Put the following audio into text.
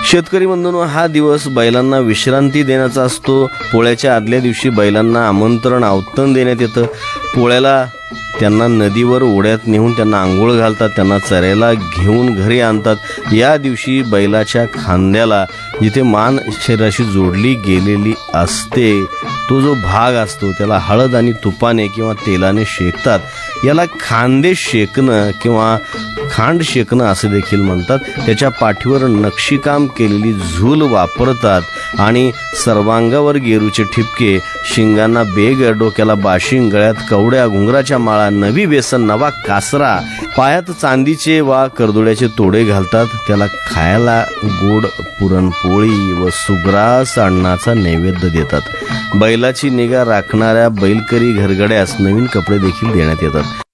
शेतकरी बंधूंनो, हा दिवस बैलांना विश्रांती देण्याचा असतो. पोळ्याच्या आदल्या दिवशी बैलांना आमंत्रण आवर्तन देण्यात येतं. पोळ्याला त्यांना नदीवर ओढ्यात नेऊन त्यांना आंघोळ घालतात, त्यांना चरायला घेऊन घरी आणतात. या दिवशी बैलाच्या खांद्याला जिथे मान शरीराशी जोडली गेलेली असते तो जो भाग असतो त्याला हळद आणि तुपाने किंवा तेलाने शेकतात. याला खांदे शेकणं किंवा खांड शेकणं असं देखील म्हणतात. त्याच्या पाठीवर नक्षीकाम केलेली झूल वापरतात आणि सर्वांगावर गेरूचे ठिपके, शिंगांना बेग, डोक्याला बाशिंग, गळ्यात कवड्या, घुंगराच्या माळा, नवी बेसन, नवा कासरा, पायात चांदीचे वा करदोड्याचे तोडे घालतात. त्याला खायला गोड पुरणपोळी व सुग्रास अन्नाचा नैवेद्य देतात. बैलाची निगा राखणाऱ्या बैलकरी घरगड्यास नवीन कपडे देखील देण्यात येतात.